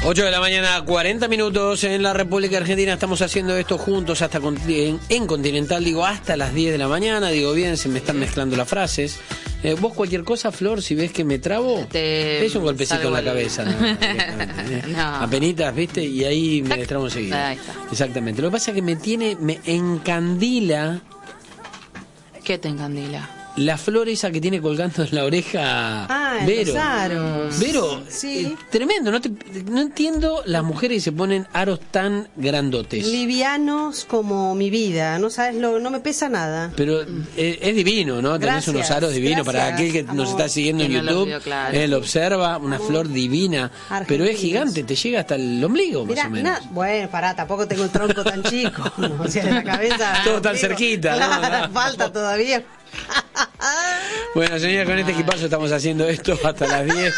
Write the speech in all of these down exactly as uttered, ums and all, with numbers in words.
ocho de la mañana, cuarenta minutos en la República Argentina. Estamos haciendo esto juntos hasta con, en, en Continental, digo, hasta las diez de la mañana. Digo bien, se me están mezclando las frases. Eh, vos cualquier cosa, Flor, si ves que me trabo, te es un golpecito en la cabeza. ¿No? No. Apenitas, ¿viste? Y ahí me destrabo enseguida. Ahí está. Exactamente. Lo que pasa es que me tiene, me encandila. ¿Qué te encandila? La flor esa que tiene colgando en la oreja Ah, Vero. los aros. Vero, Sí. eh, tremendo, no, te, no entiendo las mujeres que se ponen aros tan grandotes. Livianos como mi vida, no sabes, lo, no me pesa nada. Pero eh, es divino, ¿no? Tenés Gracias, unos aros divinos. Para gracias, aquel que nos amor. está siguiendo en Que no lo YouTube, vio, claro. él observa una flor divina, pero es Argentinos. gigante, te llega hasta el ombligo, más Mirá, o menos. na- bueno, pará, tampoco tengo el tronco tan chico, ¿no? O sea, de la cabeza. Todo tan digo, cerquita, ¿no? claro, No. falta todavía. Bueno, señora, con este equipazo estamos haciendo esto hasta las diez.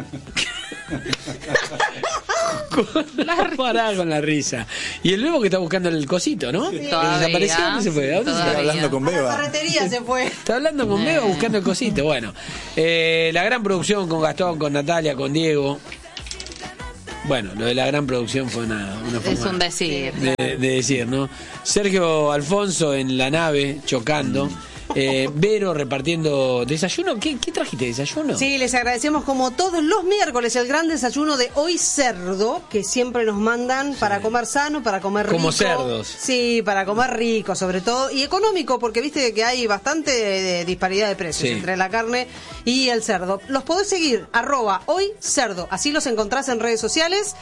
Pará con la risa. Y el nuevo que está buscando el cosito, ¿no? Todavía. ¿Desapareció? ¿Dónde se fue? ¿A dónde se Todavía. fue? Hablando con A la Beba. ferretería se fue. Está hablando con Beba buscando el cosito. Bueno, eh, la gran producción con Gastón, con Natalia, con Diego. Bueno, lo de la gran producción fue una, una Es forma un decir. de, de decir, ¿no? Sergio Alfonso en la nave, chocando. Eh, Vero repartiendo desayuno. ¿Qué, qué trajiste? ¿Desayuno? Sí, les agradecemos como todos los miércoles el gran desayuno de Hoy Cerdo, que siempre nos mandan para comer sano, para comer rico. Como cerdos. Sí, para comer rico sobre todo, y económico, porque viste que hay bastante eh, disparidad de precios Sí. entre la carne y el cerdo. Los podés seguir, arroba Hoy Cerdo, así los encontrás en redes sociales.